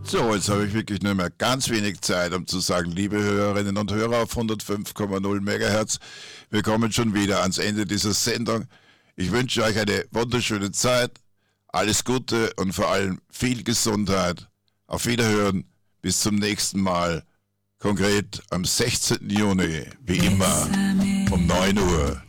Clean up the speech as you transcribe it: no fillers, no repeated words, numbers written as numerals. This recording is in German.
So, jetzt habe ich wirklich nur mehr ganz wenig Zeit, um zu sagen, liebe Hörerinnen und Hörer auf 105,0 MHz, wir kommen schon wieder ans Ende dieser Sendung. Ich wünsche euch eine wunderschöne Zeit, alles Gute und vor allem viel Gesundheit. Auf Wiederhören, bis zum nächsten Mal, konkret am 16. Juni, wie immer, um 9 Uhr.